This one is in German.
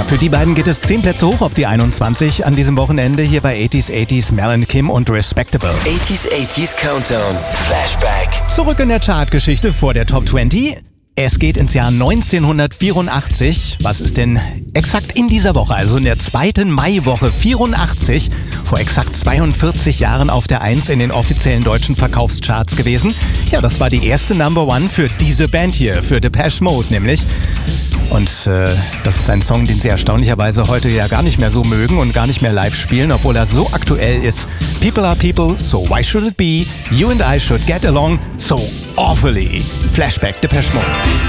Ja, für die beiden geht es 10 Plätze hoch auf die 21 an diesem Wochenende hier bei 80s, Mel Kim und Respectable. 80s Countdown, Flashback. Zurück in der Chartgeschichte vor der Top 20. Es geht ins Jahr 1984. Was ist denn exakt in dieser Woche, also in der zweiten Maiwoche 84, vor exakt 42 Jahren auf der 1 in den offiziellen deutschen Verkaufscharts gewesen? Ja, das war die erste Number One für diese Band hier, für Depeche Mode nämlich. Und das ist ein Song, den sie erstaunlicherweise heute ja gar nicht mehr so mögen und gar nicht mehr live spielen, obwohl er so aktuell ist. People are people, so why should it be? You and I should get along so awfully. Flashback, Depeche Mode.